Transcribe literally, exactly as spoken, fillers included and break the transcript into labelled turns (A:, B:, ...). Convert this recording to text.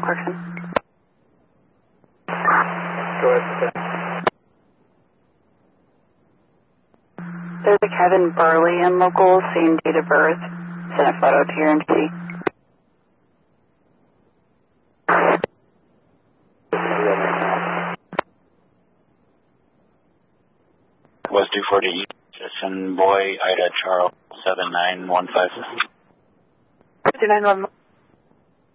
A: Clarkson.
B: Go ahead.
A: There's a Kevin Burley in local, same date of birth. Send a photo to your M C.
C: Was two forty Citizen Boy, Ida Charles, seven nine one five.
A: two nine one